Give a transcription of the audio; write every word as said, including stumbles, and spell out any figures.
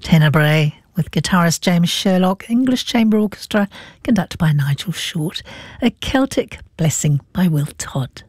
Tenebrae with guitarist James Sherlock, English Chamber Orchestra conducted by Nigel Short, A Celtic Blessing by Will Todd.